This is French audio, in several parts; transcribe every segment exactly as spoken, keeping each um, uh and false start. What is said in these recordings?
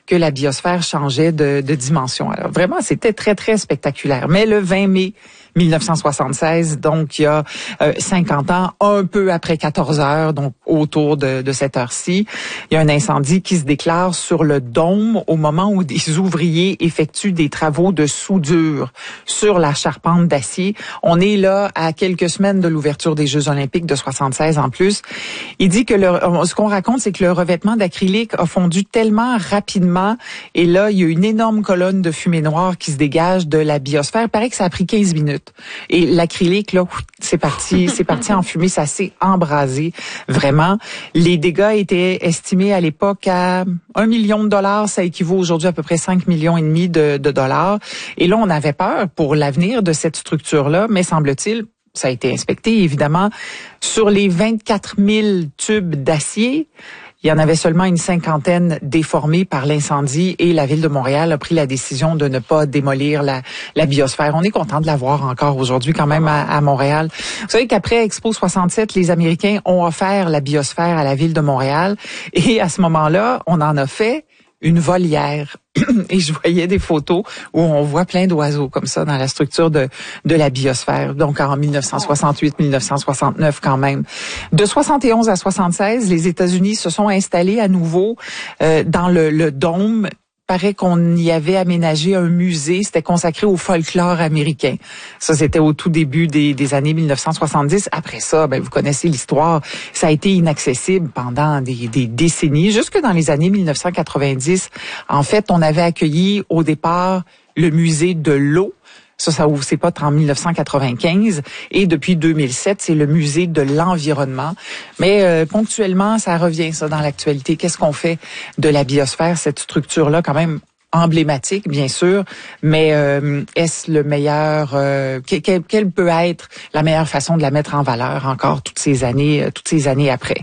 que la biosphère changeait de, de dimension. Alors vraiment, c'était très, très spectaculaire. Mais le vingt mai mille neuf cent soixante-seize, donc il y a euh, cinquante ans, un peu après quatorze heures, donc autour de, de cette heure-ci, il y a un incendie qui se déclare sur le dôme au moment où des ouvriers effectuent des travaux de soudure sur la charpente d'acier. On est là à quelques semaines de l'ouverture des Jeux olympiques de soixante-seize en plus. Il dit que le, ce qu'on raconte, c'est que le revêtement d'acrylique a fondu tellement rapidement et là, il y a une énorme colonne de fumée noire qui se dégage de la biosphère. Il paraît que ça a pris quinze minutes. Et l'acrylique, là, c'est parti, c'est parti en fumée, ça s'est embrasé, vraiment. Les dégâts étaient estimés à l'époque à un million de dollars, ça équivaut aujourd'hui à peu près cinq millions et demi de, de dollars. Et là, on avait peur pour l'avenir de cette structure-là, mais semble-t-il, ça a été inspecté, évidemment, sur les vingt-quatre mille tubes d'acier, il y en avait seulement une cinquantaine déformés par l'incendie et la Ville de Montréal a pris la décision de ne pas démolir la, la biosphère. On est content de la voir encore aujourd'hui quand même à, à Montréal. Vous savez qu'après Expo soixante-sept, les Américains ont offert la biosphère à la Ville de Montréal et à ce moment-là, on en a fait une volière. Et je voyais des photos où on voit plein d'oiseaux comme ça dans la structure de de la biosphère. Donc en mille neuf cent soixante-huit mille neuf cent soixante-neuf quand même. De soixante et onze à soixante-seize, les États-Unis se sont installés à nouveau euh, dans le, le dôme. Il paraît qu'on y avait aménagé un musée, c'était consacré au folklore américain. Ça, c'était au tout début des, des années mille neuf cent soixante-dix. Après ça, ben, vous connaissez l'histoire, ça a été inaccessible pendant des, des décennies. Jusque dans les années mille neuf cent quatre-vingt-dix, en fait, on avait accueilli au départ le musée de l'eau. Ça, ça ouvre ses portes en mille neuf cent quatre-vingt-quinze et depuis deux mille sept, c'est le musée de l'environnement. Mais euh, ponctuellement, ça revient ça dans l'actualité. Qu'est-ce qu'on fait de la biosphère, cette structure-là quand même emblématique, bien sûr, mais euh, est-ce le meilleur, euh, que, que, quelle peut être la meilleure façon de la mettre en valeur encore toutes ces années, toutes ces années après?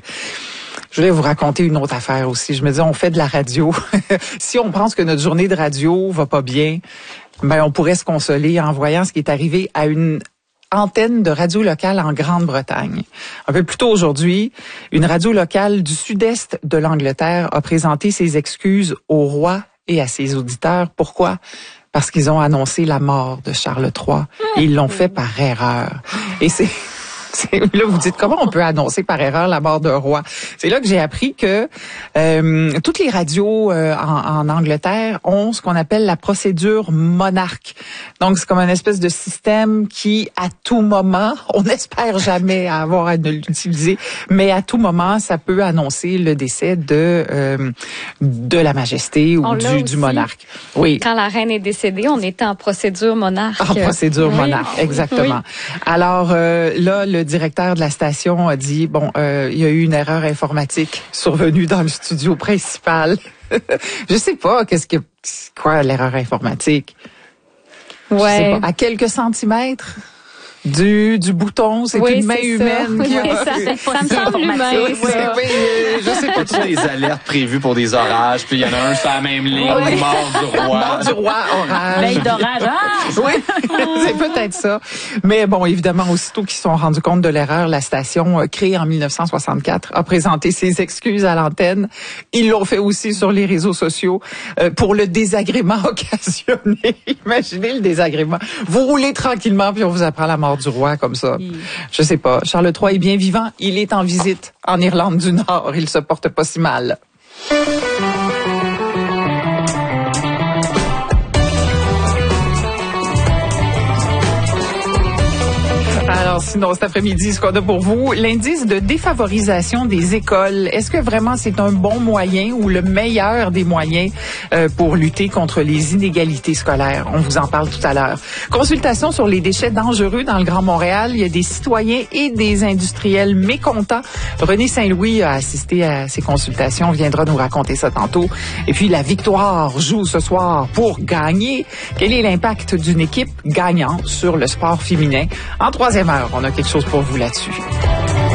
Je voulais vous raconter une autre affaire aussi. Je me dis, on fait de la radio. Si on pense que notre journée de radio va pas bien, ben on pourrait se consoler en voyant ce qui est arrivé à une antenne de radio locale en Grande-Bretagne. Un peu plus tôt aujourd'hui, une radio locale du sud-est de l'Angleterre a présenté ses excuses au roi et à ses auditeurs. Pourquoi? Parce qu'ils ont annoncé la mort de Charles trois et ils l'ont fait par erreur. Et c'est... Là, vous dites, comment on peut annoncer par erreur la mort d'un roi? C'est là que j'ai appris que euh, toutes les radios euh, en, en Angleterre ont ce qu'on appelle la procédure monarque. Donc, c'est comme une espèce de système qui, à tout moment, on n'espère jamais avoir à l'utiliser, mais à tout moment, ça peut annoncer le décès de euh, de la majesté ou on du, du monarque. Oui. Quand la reine est décédée, on était en procédure monarque. En procédure oui. monarque, exactement. Oui. Alors euh, là, le directeur de la station a dit, bon, euh, il y a eu une erreur informatique survenue dans le studio principal. Je sais pas, qu'est-ce que, quoi l'erreur informatique? Ouais. Je sais pas, à quelques centimètres du du bouton, c'est oui, une main humaine. Oui, ça, ça me semble humain. Oui, oui, euh, je sais pas. Toutes les alertes prévues pour des orages, puis il y en a un sur la même ligne, oui. mort du roi. Mort du roi, orage. Veille d'orage. Ah! Oui, c'est peut-être ça. Mais bon, évidemment, aussitôt qu'ils se sont rendus compte de l'erreur, la station, euh, créée en mille neuf cent soixante-quatre, a présenté ses excuses à l'antenne. Ils l'ont fait aussi sur les réseaux sociaux euh, pour le désagrément occasionné. Imaginez le désagrément. Vous roulez tranquillement, puis on vous apprend la mort du roi comme ça. Oui. Je sais pas. Charles trois est bien vivant. Il est en visite en Irlande du Nord. Il se porte pas si mal. Alors sinon, cet après-midi, ce qu'on a pour vous, l'indice de défavorisation des écoles. Est-ce que vraiment c'est un bon moyen ou le meilleur des moyens euh, pour lutter contre les inégalités scolaires? On vous en parle tout à l'heure. Consultation sur les déchets dangereux dans le Grand Montréal. Il y a des citoyens et des industriels mécontents. René Saint-Louis a assisté à ces consultations, viendra nous raconter ça tantôt. Et puis la victoire joue ce soir pour gagner. Quel est l'impact d'une équipe gagnante sur le sport féminin? En troisième heure, on a quelque chose pour vous là-dessus.